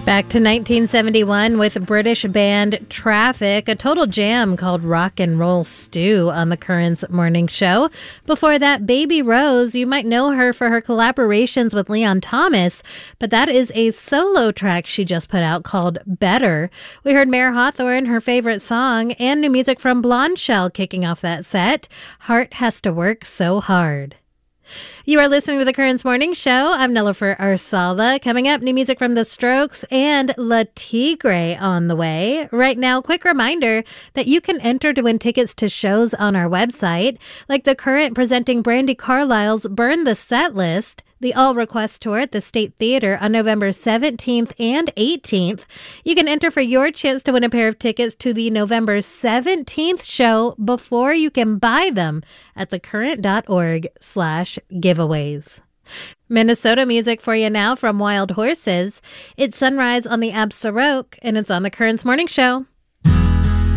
Back to 1971 with British band Traffic, a total jam called Rock and Roll Stew on the Currents morning show. Before that, Baby Rose, you might know her for her collaborations with Leon Thomas, but that is a solo track she just put out called Better. We heard Mare Hawthorne, her favorite song, and new music from Blonde Shell kicking off that set, Heart Has to Work So Hard. You are listening to the Currents Morning Show. I'm Nilofer Arsala. Coming up, new music from The Strokes and Le Tigre on the way. Right now, quick reminder that you can enter to win tickets to shows on our website, like The Current presenting Brandi Carlile's Burn the Set List, the All Request Tour at the State Theater on November 17th and 18th. You can enter for your chance to win a pair of tickets to the November 17th show before you can buy them at thecurrent.org/giveaways. Minnesota music for you now from Wild Horses. It's Sunrise on the Absaroke, and it's on the Currents Morning Show.